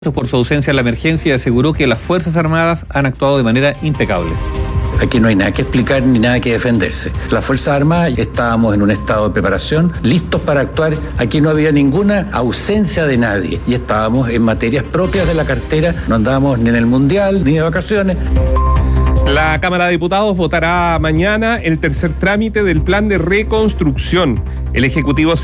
por su ausencia en la emergencia y aseguró que las Fuerzas Armadas han actuado de manera impecable. Aquí no hay nada que explicar ni nada que defenderse. Las Fuerzas Armadas estábamos en un estado de preparación, listos para actuar. Aquí no había ninguna ausencia de nadie y estábamos en materias propias de la cartera. No andábamos ni en el Mundial ni de vacaciones. La Cámara de Diputados votará mañana el tercer trámite del plan de reconstrucción. El Ejecutivo